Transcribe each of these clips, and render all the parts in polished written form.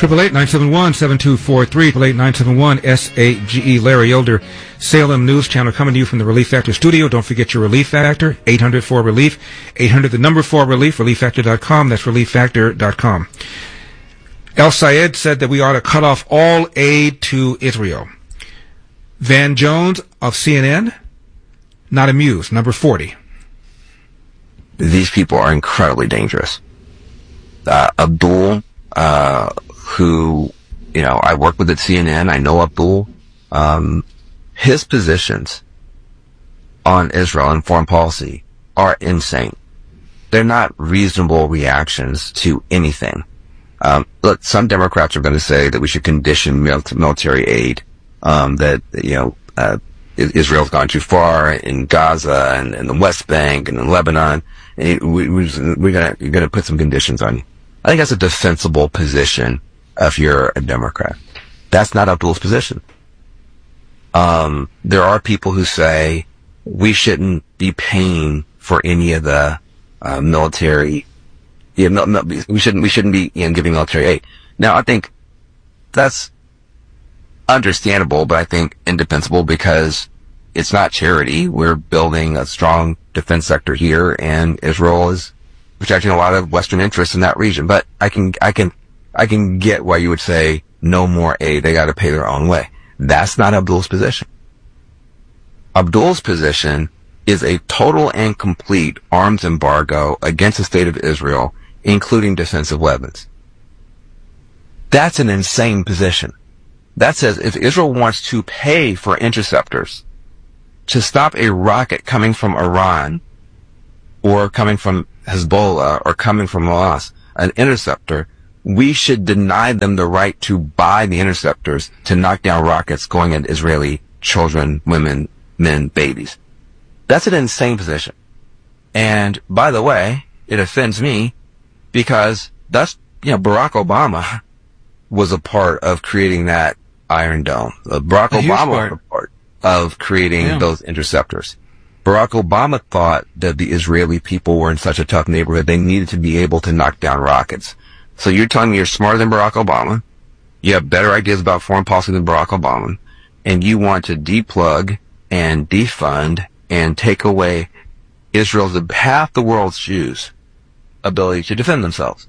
888-971-7243, 888-971-SAGE. Larry Elder, Salem News Channel, coming to you from the Relief Factor studio. Don't forget your Relief Factor, 800-4RELIEF, 800-4RELIEF, ReliefFactor.com. That's ReliefFactor.com. El Sayed said that we ought to cut off all aid to Israel. Van Jones of CNN, not amused. Number 40. These people are incredibly dangerous. Abdul, who, I work with at CNN. I know Abdul. His positions on Israel and foreign policy are insane. They're not reasonable reactions to anything. Look, some Democrats are going to say that we should condition military aid, Israel's gone too far in Gaza and the West Bank and in Lebanon. And you're going to put some conditions on you. I think that's a defensible position if you're a Democrat. That's not Abdul's position. There are people who say we shouldn't be paying for any of the military. We shouldn't be giving military aid. Now, I think that's understandable, but I think indefensible because it's not charity. We're building a strong defense sector here, and Israel is protecting a lot of Western interests in that region. But I can get why you would say no more aid. They got to pay their own way. That's not Abdul's position. Abdul's position is a total and complete arms embargo against the state of Israel, including defensive weapons. That's an insane position. That says if Israel wants to pay for interceptors to stop a rocket coming from Iran or coming from Hezbollah or coming from Hamas, an interceptor, we should deny them the right to buy the interceptors to knock down rockets going at Israeli children, women, men, babies. That's an insane position. And by the way, it offends me because that's, Barack Obama was a part of creating that Iron Dome. Barack Obama was a part of creating those interceptors. Barack Obama thought that the Israeli people were in such a tough neighborhood they needed to be able to knock down rockets. So you're telling me you're smarter than Barack Obama, you have better ideas about foreign policy than Barack Obama, and you want to deplug and defund and take away Israel's, half the world's Jews' ability to defend themselves.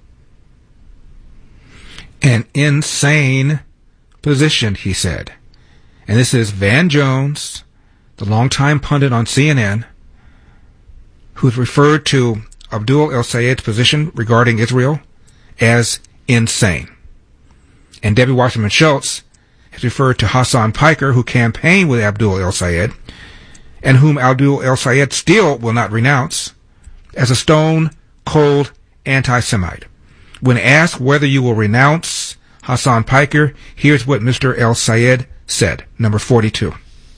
An insane position, he said. And this is Van Jones, the longtime pundit on CNN, who's referred to Abdul El Sayed's position regarding Israel as insane. And Debbie Wasserman Schultz has referred to Hassan Piker, who campaigned with Abdul El Sayed, and whom Abdul El Sayed still will not renounce, as a stone-cold anti-Semite. When asked whether you will renounce Hassan Piker, here's what Mr. El Sayed said. Number 42.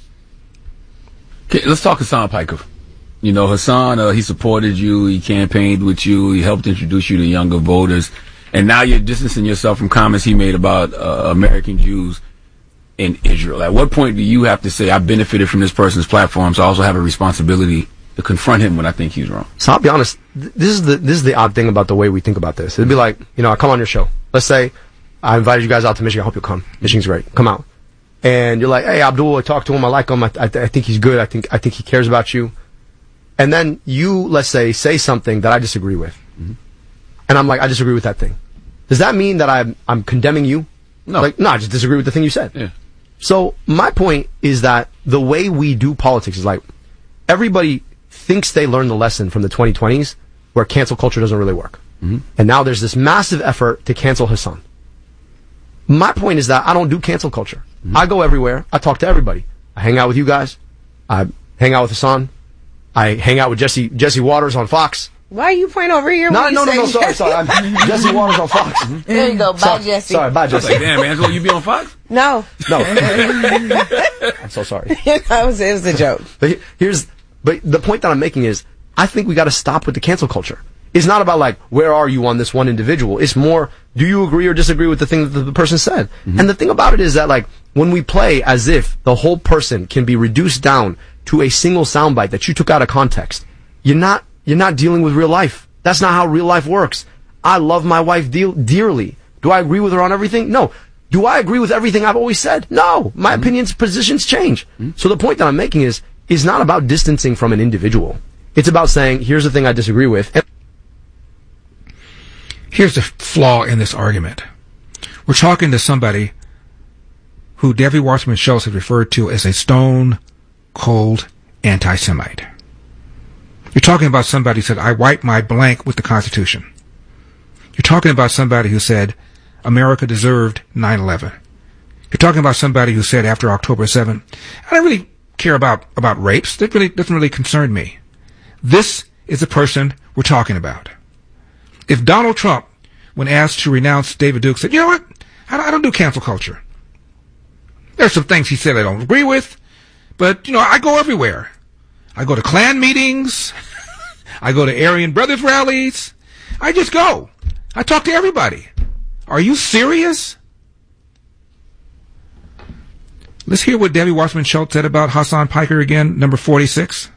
Okay, let's talk Hassan Piker. Hassan, he supported you, he campaigned with you, he helped introduce you to younger voters, and now you're distancing yourself from comments he made about American Jews in Israel. At what point do you have to say, I benefited from this person's platform, so I also have a responsibility to confront him when I think he's wrong? So I'll be honest, this is the odd thing about the way we think about this. It'd be like, I come on your show. Let's say I invited you guys out to Michigan. I hope you'll come. Michigan's great. Come out. And you're like, hey, Abdul, I talked to him. I like him. I think he's good. I think he cares about you. And then you, let's say something that I disagree with. Mm-hmm. And I'm like, I disagree with that thing. Does that mean that I'm condemning you? No. No, I just disagree with the thing you said. Yeah. So my point is that the way we do politics is like, everybody thinks they learned the lesson from the 2020s where cancel culture doesn't really work. Mm-hmm. And now there's this massive effort to cancel Hassan. My point is that I don't do cancel culture. Mm-hmm. I go everywhere. I talk to everybody. I hang out with you guys. I hang out with Hassan. I hang out with Jesse Waters on Fox. Why are you pointing over here? No, sorry. I'm Jesse Waters on Fox. Mm-hmm. There you go. Bye, Jesse. Sorry, bye, Jesse. Like, damn, Angelo, you be on Fox? No. I'm so sorry. It was a joke. But the point that I'm making is, I think we got to stop with the cancel culture. It's not about like, where are you on this one individual? It's more, do you agree or disagree with the thing that the person said? Mm-hmm. And the thing about it is that like, when we play as if the whole person can be reduced down to a single soundbite that you took out of context, you're not dealing with real life. That's not how real life works. I love my wife dearly, Do I agree with her on everything? No. Do I agree with everything I've always said? No. My opinions, positions change. So the point that I'm making is not about distancing from an individual. It's about saying, here's the thing I disagree with. Here's the flaw in this argument. We're talking to somebody who Debbie Wasserman Schultz has referred to as a stone-cold anti-Semite. You're talking about somebody who said, I wipe my blank with the Constitution. You're talking about somebody who said, America deserved 9/11. You're talking about somebody who said after October 7, I don't really care about rapes. That really doesn't really concern me. This is the person we're talking about. If Donald Trump, when asked to renounce David Duke, said, you know what? I don't do cancel culture. There's some things he said I don't agree with, but, I go everywhere. I go to Klan meetings. I go to Aryan Brothers rallies. I just go. I talk to everybody. Are you serious? Let's hear what Debbie Wasserman Schultz said about Hasan Piker again, number 46.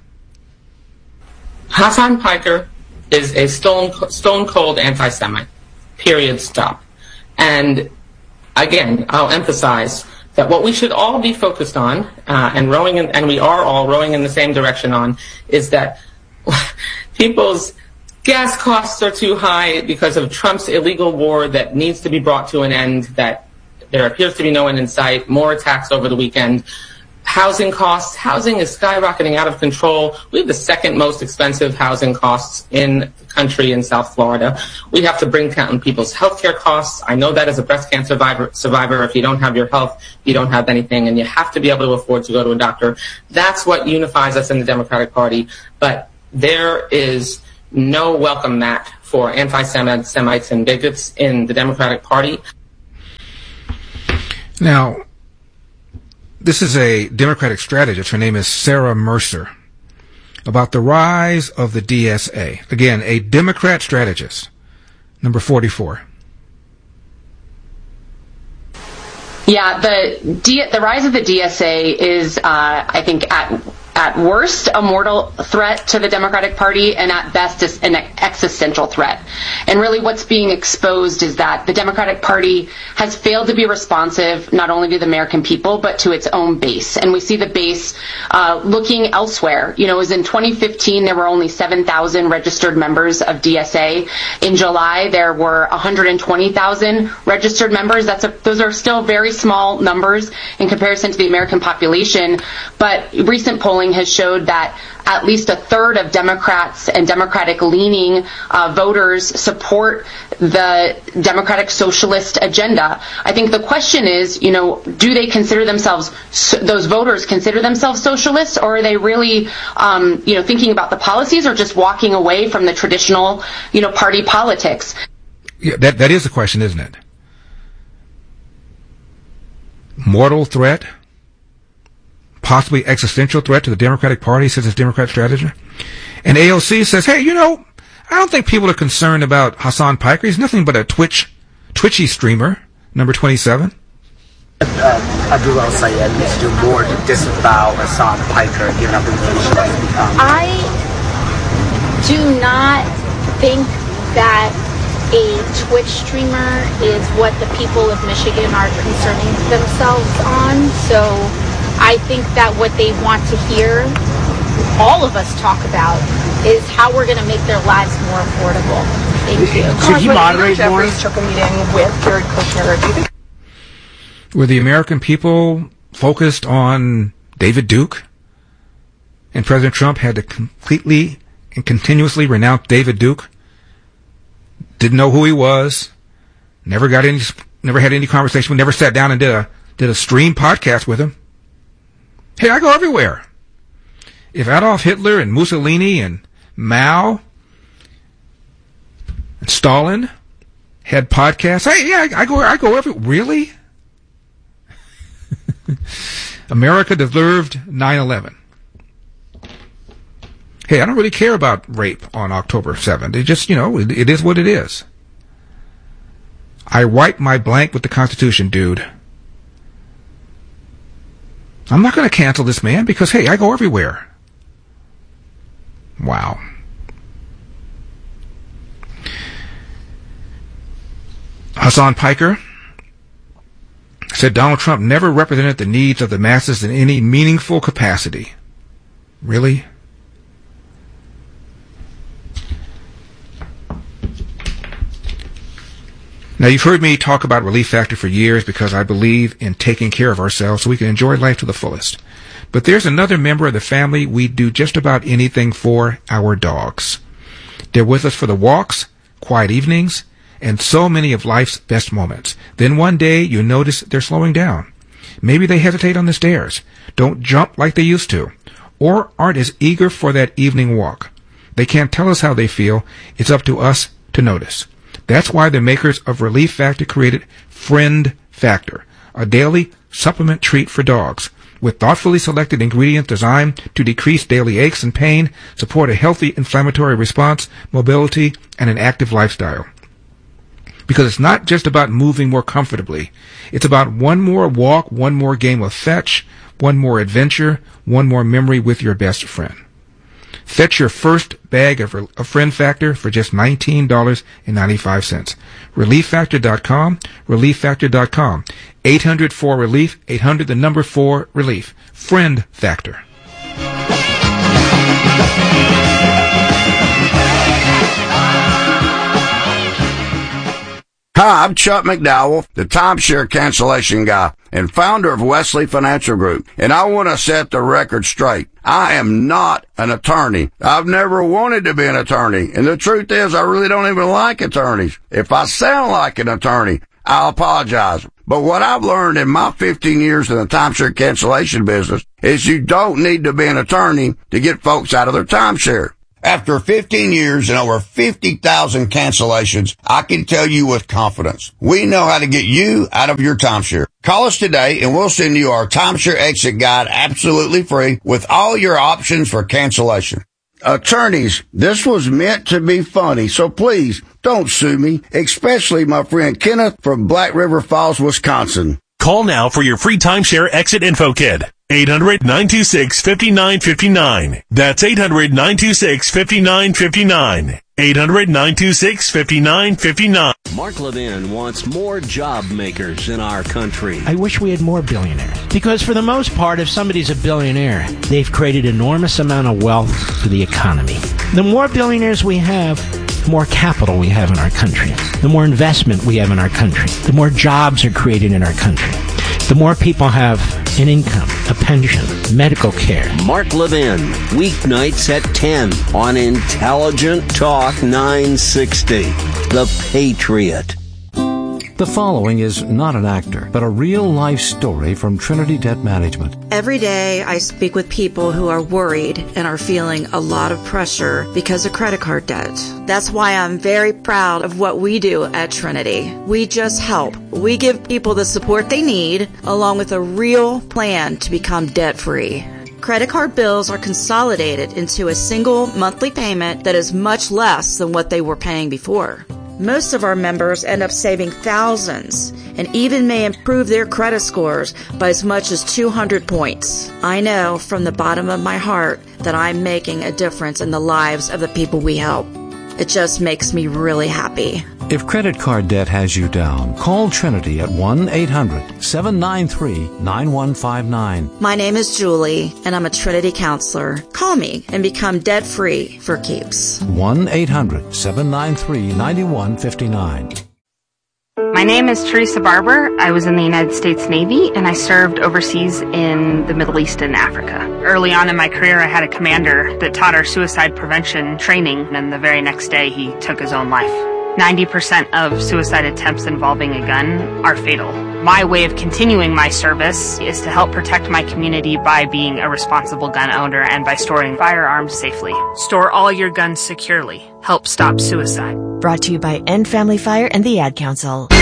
Hasan Piker is a stone-cold anti-Semite. Period. Stop. And again, I'll emphasize that what we should all be focused on, and we are all rowing in the same direction on, is that people's gas costs are too high because of Trump's illegal war that needs to be brought to an end, that there appears to be no end in sight, more attacks over the weekend. Housing costs. Housing is skyrocketing out of control. We have the second most expensive housing costs in the country in South Florida. We have to bring down people's healthcare costs. I know that as a breast cancer survivor, if you don't have your health, you don't have anything, and you have to be able to afford to go to a doctor. That's what unifies us in the Democratic Party. But there is no welcome mat for anti-Semites and bigots in the Democratic Party. Now, this is a Democratic strategist. Her name is Sarah Mercer. About the rise of the DSA. Again, a Democrat strategist. Number 44. Yeah, the rise of the DSA is, I think, at worst, a mortal threat to the Democratic Party, and at best, an existential threat. And really what's being exposed is that the Democratic Party has failed to be responsive not only to the American people, but to its own base. And we see the base looking elsewhere. As in 2015, there were only 7,000 registered members of DSA. In July, there were 120,000 registered members. Those are still very small numbers in comparison to the American population, but recent polling has showed that at least a third of Democrats and Democratic-leaning voters support the Democratic socialist agenda. I think the question is, do they consider themselves, those voters consider themselves socialists, or are they really, thinking about the policies, or just walking away from the traditional, party politics? Yeah, that is the question, isn't it? Mortal threat? Possibly existential threat to the Democratic Party, says its Democrat strategy. And AOC says, hey, I don't think people are concerned about Hasan Piker. He's nothing but a twitchy streamer. Number 27. Abdul El-Sayed needs to do more to disavow Hasan Piker, given up information that's become. I do not think that a Twitch streamer is what the people of Michigan are concerning themselves on. So I think that what they want to hear all of us talk about is how we're going to make their lives more affordable. Thank you. Should he moderate more? Took a meeting with Jared Kushner. Do you think were the American people focused on David Duke? And President Trump had to completely and continuously renounce David Duke? Didn't know who he was. Never had any conversation. Never sat down and did a stream podcast with him. Hey, I go everywhere. If Adolf Hitler and Mussolini and Mao and Stalin had podcasts, hey, yeah, I go everywhere. Really? America deserved 9/11. Hey, I don't really care about rape on October 7th. It just, it is what it is. I wipe my blank with the Constitution, dude. I'm not going to cancel this man because, hey, I go everywhere. Wow. Hassan Piker said Donald Trump never represented the needs of the masses in any meaningful capacity. Really? Now, you've heard me talk about Relief Factor for years because I believe in taking care of ourselves so we can enjoy life to the fullest. But there's another member of the family we do just about anything for, our dogs. They're with us for the walks, quiet evenings, and so many of life's best moments. Then one day you notice they're slowing down. Maybe they hesitate on the stairs, don't jump like they used to, or aren't as eager for that evening walk. They can't tell us how they feel. It's up to us to notice. That's why the makers of Relief Factor created Friend Factor, a daily supplement treat for dogs, with thoughtfully selected ingredients designed to decrease daily aches and pain, support a healthy inflammatory response, mobility, and an active lifestyle. Because it's not just about moving more comfortably. It's about one more walk, one more game of fetch, one more adventure, one more memory with your best friend. Fetch your first bag of Friend Factor for just $19.95. ReliefFactor.com, ReliefFactor.com. 800-4-RELIEF, 800-4-RELIEF. Friend Factor. Hi, I'm Chuck McDowell, the timeshare cancellation guy and founder of Wesley Financial Group, and I want to set the record straight. I am not an attorney. I've never wanted to be an attorney, and the truth is I really don't even like attorneys. If I sound like an attorney, I'll apologize. But what I've learned in my 15 years in the timeshare cancellation business is you don't need to be an attorney to get folks out of their timeshare. After 15 years and over 50,000 cancellations, I can tell you with confidence, we know how to get you out of your timeshare. Call us today and we'll send you our timeshare exit guide absolutely free with all your options for cancellation. Attorneys, this was meant to be funny, so please don't sue me, especially my friend Kenneth from Black River Falls, Wisconsin. Call now for your free timeshare exit info kit. 800-926-5959. That's 800-926-5959. 800-926-5959. Mark Levin wants more job makers in our country. I wish we had more billionaires. Because for the most part, if somebody's a billionaire, they've created enormous amount of wealth for the economy. The more billionaires we have, the more capital we have in our country. The more investment we have in our country. The more jobs are created in our country. The more people have an income, a pension, medical care. Mark Levin, weeknights at 10 on Intelligent Talk 960. The Patriot. The following is not an actor, but a real-life story from Trinity Debt Management. Every day I speak with people who are worried and are feeling a lot of pressure because of credit card debt. That's why I'm very proud of what we do at Trinity. We just help. We give people the support they need, along with a real plan to become debt-free. Credit card bills are consolidated into a single monthly payment that is much less than what they were paying before. Most of our members end up saving thousands and even may improve their credit scores by as much as 200 points. I know from the bottom of my heart that I'm making a difference in the lives of the people we help. It just makes me really happy. If credit card debt has you down, call Trinity at 1-800-793-9159. My name is Julie, and I'm a Trinity counselor. Call me and become debt-free for keeps. 1-800-793-9159. My name is Teresa Barber. I was in the United States Navy, and I served overseas in the Middle East and Africa. Early on in my career, I had a commander that taught our suicide prevention training, and the very next day, he took his own life. 90% of suicide attempts involving a gun are fatal. My way of continuing my service is to help protect my community by being a responsible gun owner and by storing firearms safely. Store all your guns securely. Help stop suicide. Brought to you by End Family Fire and the Ad Council.